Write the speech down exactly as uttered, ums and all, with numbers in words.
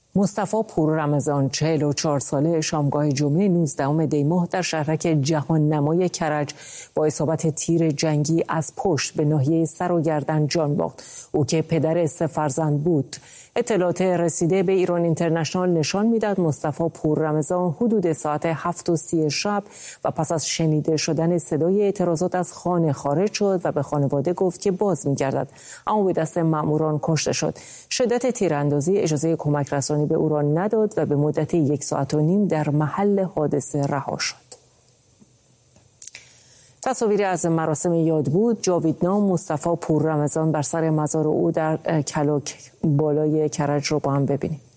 مصطفی پوررمضان چهل و چهار ساله شامگاه جمعه نوزدهم دی ماه در شهرک جهان نمای کرج با اصابت تیر جنگی از پشت به ناحیه سر و گردن جان باخت. او که پدر سه فرزند بود. اطلاعات رسیده به ایران اینترنشنال نشان میداد مصطفی پوررمضان حدود ساعت هفت و سی شب و پس از شنیده شدن صدای اعتراضات از خانه خارج شد و به خانواده گفت که باز می‌گردد، اما به دست ماموران کشته شد. شدت تیراندازی اجازه کمک رسانی به او را نداد و به مدت یک ساعت و نیم در محل حادثه رها شد. تصاویری از مراسم یادبود جاویدنام مصطفی پوررمضان بر سر مزار او در کلاک بالای کرج رو با هم ببینیم.